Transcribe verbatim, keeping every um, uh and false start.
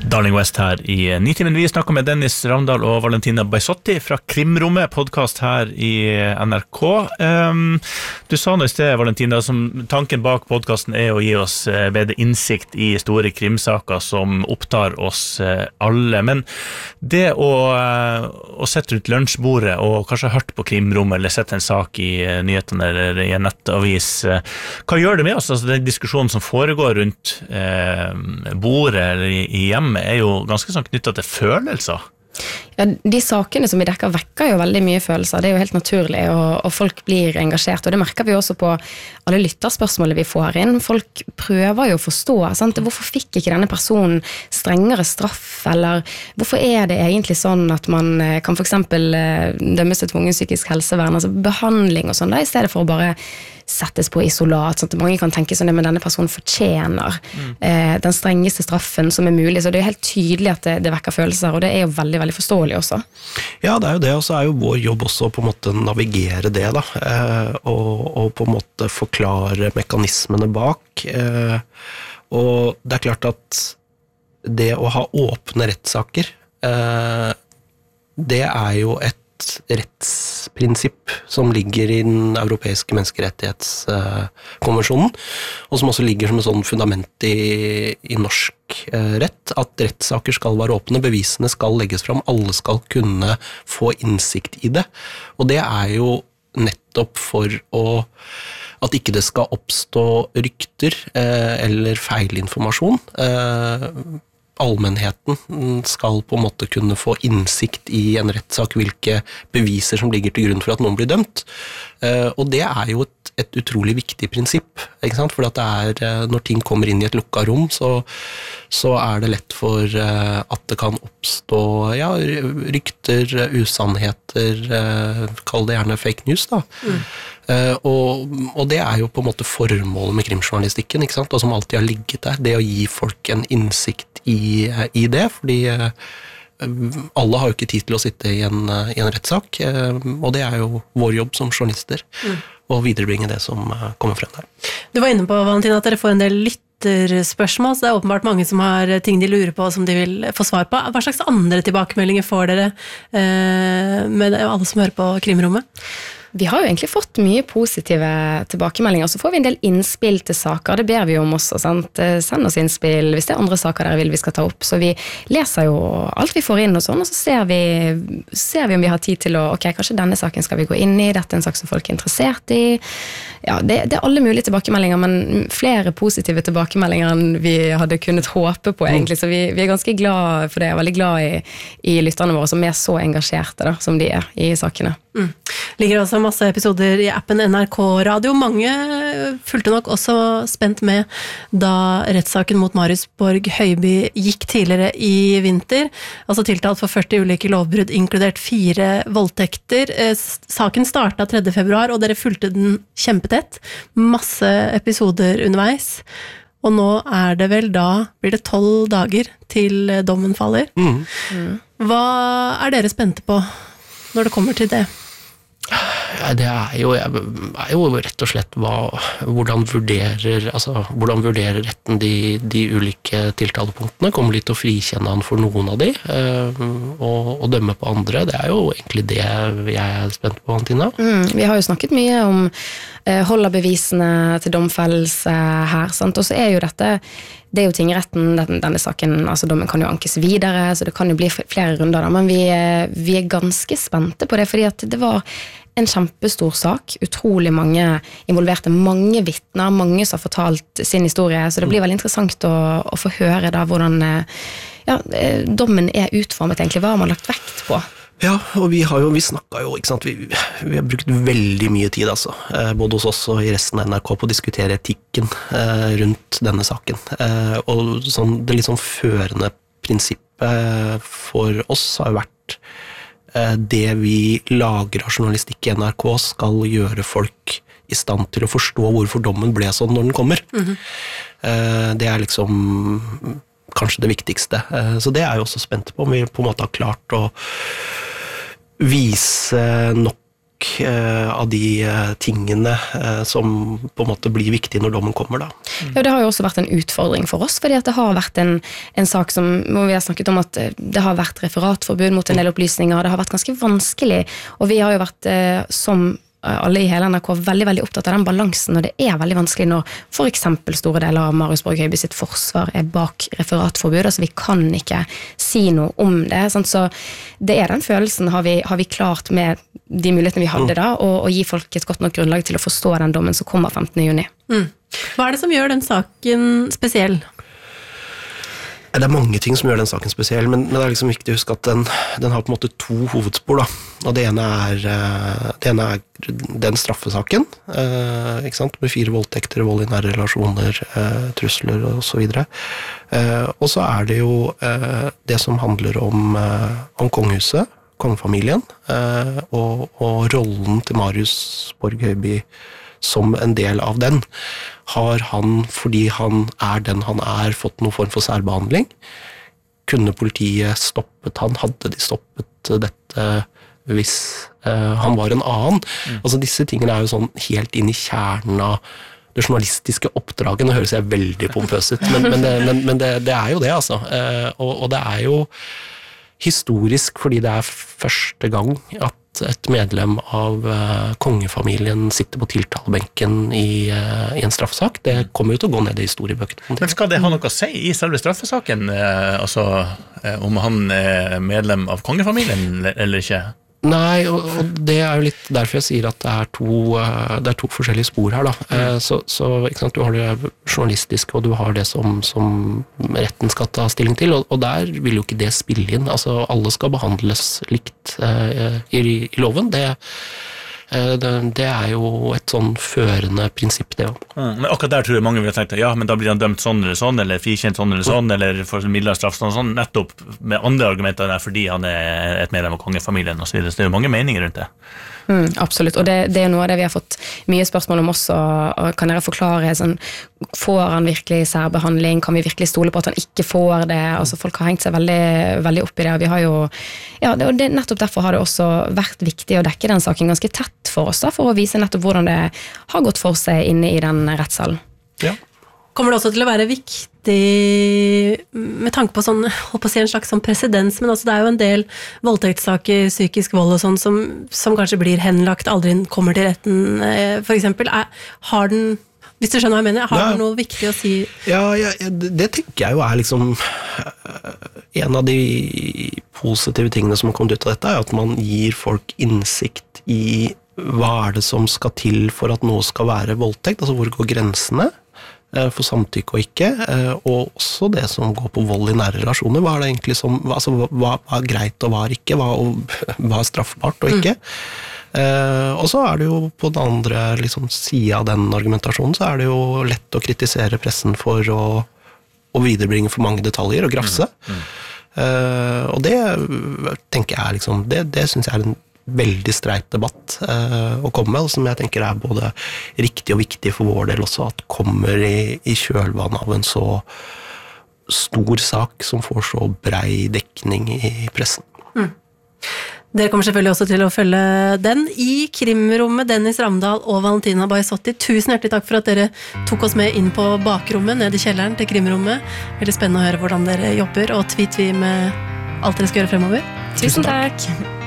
Darling West her i Nitimen. Vi snakker med Dennis Ravndal og Valentina Baisotti fra Krimrommet, podcast her i N R K. Um, du sa nå i sted, Valentina, som tanken bak podcasten er å gi oss bedre innsikt i store krimsaker som opptar oss alle. Men det å, å sette ut lunsjbordet og kanskje hørt på Krimrommet eller sette en sak i nyhetene eller i en nettavis, hva gjør det med oss? Altså, den diskusjonen som foregår rundt eh, bordet eller i, i hjemmet er jo ganske sånn knyttet til følelser. Ja, de sakene som vi dekker vekker jo veldig mye følelser, det er jo helt naturlig, og, og folk blir engasjert, og det merker vi også på alle lytterspørsmålene vi får inn. Folk prøver jo å forstå, sant? Hvorfor fikk ikke denne personen strengere straff, eller hvorfor er det egentlig sånn at man kan for eksempel dømmes til tvungen psykisk helsevern, altså behandling og sånn, da, i stedet for å bare settes på isolat, sånn at mange kan tenke sånn, men denne personen fortjener mm. eh, den strengeste straffen som er mulig, så det er helt tydelig at det, det vekker følelser, og det er jo veldig, veldig forståelig også. Ja, det er jo det, og så er jo vår jobb også på en måte navigere det da, eh, og, og på en måte forklare mekanismene bak, eh, og det er klart at det å ha åpne rettssaker, eh, det er jo et rettsprinsipp som ligger i den europeiske menneskerettighetskonvensjonen, og som også ligger som et sånn fundament i, i norsk rett, at rettssaker skal være åpne, bevisene skal legges fram, alle skal kunne få innsikt i det, og det er jo nettopp for å at ikke det skal oppstå rykter eh, eller feilinformasjon. Eh, allmennheten skal på en måte kunne få innsikt i en rettssak, hvilke beviser som ligger til grunn for at noen blir dømt. Og det er jo et, et utrolig viktig prinsipp, ikke sant? For at det er, når ting kommer inn i et lukket rom, så, så er det lett for at det kan oppstå ja, rykter, usannheter, kall det gjerne fake news da. Mm. Og, og det er jo på en måte formålet med krimjournalistikken, ikke sant? Og som alltid har ligget der, det å gi folk en innsikt i, i det, fordi alle har jo ikke tid til å sitte i en, i en rettssak, og det er jo vår jobb som journalister, mm. å viderebringe det som kommer frem der. Du var inne på, Valentina, at dere får en del lytterspørsmål, så det er åpenbart mange som har ting de lurer på, som de vil få svar på. Hva slags andre tilbakemeldinger får dere eh, med alle som hører på Krimrommet? Vi har jo egentlig fått mye positive tilbakemeldinger, så får vi en del innspill til saker, det ber vi om også, sant? Send oss innspill hvis det er andre saker dere vil vi skal ta opp, så vi leser jo alt vi får inn og sånn, og så ser vi, ser vi om vi har tid til å, ok, kanskje denne saken skal vi gå inn i, dette er en sak som folk er interessert i, ja, det, det er alle mulige tilbakemeldinger, men flere positive tilbakemeldinger enn vi hadde kunnet håpe på egentlig, så vi, vi er ganske glad for det, jeg er veldig glad i, i lytterne våre som er så engasjerte da, som de er i sakene. Mm. Ligger også masse episoder i appen N R K Radio. Mange fulgte nok også spent med da rettssaken mot Marius Borg Høiby gikk tidligere i vinter. Altså tiltalt for førti ulike lovbrudd, inkludert fire voldtekter. Saken startet tredje februar, og dere fulgte den kjempetett. Masse episoder underveis. Og nå er det vel da, blir det tolv dager til dommen faller. Mm. Mm. Hva er dere spente på når det kommer til det? Ja, det er jo, er jo rett og slett hva, hvordan vurderer altså, hvordan vurderer retten de, de ulike tiltalepunktene, kommer de til å frikjenne han for noen av de og, og dømme på andre, det er jo egentlig det jeg er spent på, Valentina. Mm, vi har jo snakket mye om eh, holderbevisene til domfellelse her, sant? Og så er jo dette det er jo tingretten, denne, denne saken, altså dommen kan jo ankes videre, så det kan jo bli flere runder da, men vi, vi er ganske spente på det, fordi at det var en kjempestor sak, utrolig mange involverte, mange vittner, mange som har fortalt sin historie, så det blir veldig interessant å, å få høre da hvordan ja, dommen er utformet egentlig, hva har man lagt vekt på? Ja, og vi har jo, vi snakket jo, ikke sant, vi, vi har brukt veldig mye tid altså, både hos oss og i resten av N R K på å diskutere etikken eh, rundt denne saken. Eh, og sånn, det litt sånn førende prinsippet for oss har jo vært eh, det vi lager av journalistikk i N R K skal gjøre folk i stand til å forstå hvorfor dommen ble sånn når den kommer. Mm-hmm. eh, det er liksom kanskje det viktigste. Eh, så det er jeg også spent på, om vi på en måte har klart å vise nok eh, av de eh, tingene eh, som på en måte blir viktige når dommen kommer da. Ja, det har jo også vært en utfordring for oss, fordi at det har vært en, en sak som, hvor vi har snakket om at det har vært referatforbud mot en del opplysninger, det har vært ganske vanskelig, og vi har jo vært eh, som alle i hele N R K veldig, veldig opptatt av den balansen, og det er veldig vanskelig når for eksempel store deler av Marius Borg Høiby sitt forsvar er bak referatforbud, altså vi kan ikke si noe om det, sant? Så det er den følelsen har vi, har vi klart med de mulighetene vi hadde da, og, og gi folk et godt nok grunnlag til å forstå den dommen som kommer femtende juni. Mm. Hva er det som gjør den saken spesiell? Det er mange ting som gjør den saken spesiell, men, men det er liksom viktig å huske at den, den har på en måte to hovedspor da, og det ene er, det ene er den straffesaken, eh, ikke sant, med fire voldtekter, vold i nære relasjoner, eh, trusler og så videre, eh, og så er det jo eh, det som handler om, eh, om kongehuset, kongefamilien, eh, og, og rollen til Marius Borg Høiby som en del av den. Har han, fordi han er den han er, fått noen form for særbehandling? Kunne politiet stoppet han? Hadde de stoppet dette hvis uh, han var en annen? Mm. Altså disse tingene er jo sånn helt inn i kjernen av det journalistiske oppdraget. Nå høres jeg veldig pompøs ut, men, men, det, men, men det, det er jo det, altså. Uh, og, og det er jo historisk fordi det er første gang at et medlem av uh, kongefamilien sitter på tiltalebenken i, uh, i en straffesak. Det kommer jo til å gå ned i historiebøkene. Men skal det ha noe å si i selve straffesaken? Uh, altså, uh, om han er medlem av kongefamilien eller ikke? Nei, og, og det er jo litt derfor jeg sier at det er to, uh, det er to forskjellige spor her da. Uh, så, så ikke sant, du har det journalistiske, og du har det som, som retten skal ta stilling til, og, og der vil jo ikke det spille inn. Altså, alle skal behandles likt uh, i, i loven. Det, uh, det, det er jo et sånn førende prinsipp, det også. Mm, men akkurat der tror jeg mange vil ha tenkt, ja, men da blir han dømt sånn eller sånn, eller frikjent sånn eller sånn, mm. eller for mildere straff sånn, sånn, nettopp med andre argumenter der, fordi han er et medlem av kongefamilien og så videre. Så det er jo mange meninger rundt det. Mm, absolutt, og det, det er noe av det vi har fått mye spørsmål om også, og kan dere forklare sånn, får han virkelig særbehandling, kan vi virkelig stole på at han ikke får det, altså folk har hengt seg veldig, veldig opp i det, og vi har jo, ja, det, og det, nettopp derfor har det også vært viktig å dekke den saken ganske tett for oss da, for å vise nettopp hvordan det har gått for seg inne i den rettssalen. Ja. Kommer det også til å være viktig med tanke på sånn, holdt på å si en slags sånn presedens, men altså det er jo en del voldtektssaker, psykisk vold og sånn, som, som kanskje blir henlagt, aldri kommer til retten, for eksempel. Er, har den, hvis du skjønner hva jeg mener, har ja. den noe viktig å si? Ja, ja, det, det tenker jeg jo er liksom en av de positive tingene som har kommet ut av dette, er at man gir folk innsikt i hva er det som skal til for at noe skal være voldtekt, altså hvor går grensene for samtykke og ikke, og også det som går på vold i nære relasjoner. Hva er det egentlig som, altså hva, hva er greit og hva er ikke, hva, hva er straffbart og ikke. Mm. Eh, og så er det jo på den andre liksom, siden av den argumentasjonen, så er det jo lett å kritisere pressen for å, å viderebringe for mange detaljer og grafse. Mm. Mm. Eh, og det tenker jeg er liksom, det, det synes jeg er en veldig streit debatt eh, å komme med, som jeg tenker er både riktig og viktig for vår del også, at kommer i, i kjølvann av en så stor sak som får så brei dekning i pressen. Mm. Dere kommer selvfølgelig også til å følge den i Krimrommet. Dennis Ramdal og Valentina Baisotti, tusen hjertelig takk for at dere tok oss med inn på bakrommet, ned i kjelleren til Krimrommet. Veldig spennende å høre hvordan dere jobber, og tvi-tvi med alt dere skal gjøre fremover. Tusen takk!